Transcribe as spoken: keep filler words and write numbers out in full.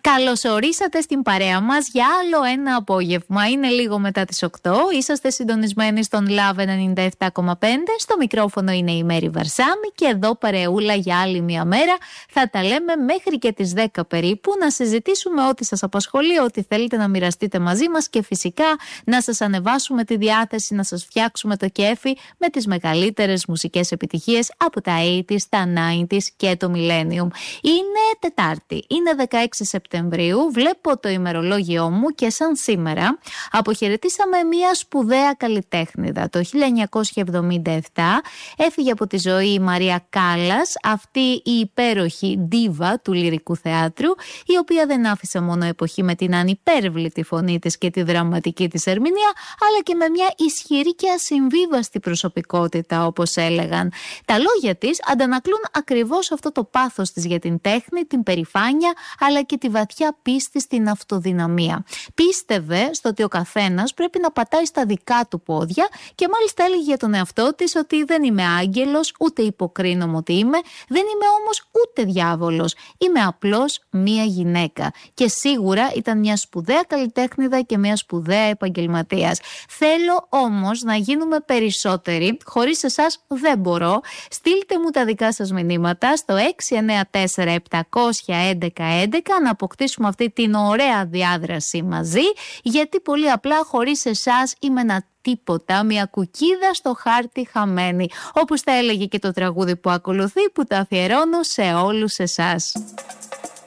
Καλώς ορίσατε στην παρέα μας για άλλο ένα απόγευμα. Είναι λίγο μετά τις οκτώ. Είσαστε συντονισμένοι στον Love ενενήντα επτά κόμμα πέντε. Στο μικρόφωνο είναι η Μέρη Βαρσάμη και εδώ παρεούλα για άλλη μια μέρα. Θα τα λέμε μέχρι και τις δέκα περίπου, να συζητήσουμε ό,τι σας απασχολεί, ό,τι θέλετε να μοιραστείτε μαζί μας και φυσικά να σας ανεβάσουμε τη διάθεση, να σας φτιάξουμε το κέφι με τις μεγαλύτερες μουσικές επιτυχίες από τα ογδόντα, τα ενενήντα και το Millennium. Είναι Τετάρτη, είναι δεκαέξι Σεπτεμβρίου, βλέπω το ημερολόγιό μου και σαν σήμερα αποχαιρετήσαμε μια σπουδαία καλλιτέχνηδα. Το χίλια εννιακόσια εβδομήντα επτά έφυγε από τη ζωή η Μαρία Κάλλας, αυτή η υπέροχη ντίβα του λυρικού θεάτρου, η οποία δεν άφησε μόνο εποχή με την ανυπέρβλητη φωνή της και τη δραματική της ερμηνεία, αλλά και με μια ισχυρή και ασυμβίβαστη προσωπικότητα, όπως έλεγαν. Τα λόγια της αντανακλούν ακριβώς αυτό το πάθος της για την τέχνη, την περηφάνεια, αλλά και τη βαθιά πίστη στην αυτοδυναμία. Πίστευε στο ότι ο καθένας πρέπει να πατάει στα δικά του πόδια και μάλιστα έλεγε για τον εαυτό της ότι δεν είμαι άγγελος, ούτε υποκρίνομαι ότι είμαι, δεν είμαι όμως ούτε διάβολος. Είμαι απλώς μία γυναίκα. Και σίγουρα ήταν μια σπουδαία καλλιτέχνηδα και μια σπουδαία επαγγελματίας. Θέλω όμως να γίνουμε περισσότεροι. Χωρίς εσάς δεν μπορώ. Στείλτε μου τα δικά σας μηνύματα στο έξι εννέα τέσσερα επτά ένα ένα έντεκα να αποκτήσουμε αυτή την ωραία διάδραση μαζί, γιατί πολύ απλά χωρίς εσάς είμαι ένα τίποτα, μια κουκίδα στο χάρτη χαμένη, όπως τα έλεγε και το τραγούδι που ακολουθεί, που το αφιερώνω σε όλους εσάς.